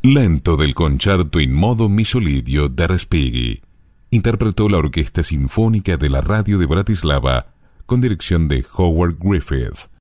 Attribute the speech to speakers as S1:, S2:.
S1: Lento del concerto in modo mi solidio de Respighi. Interpretó la Orquesta Sinfónica de la Radio de Bratislava con dirección de Howard Griffith.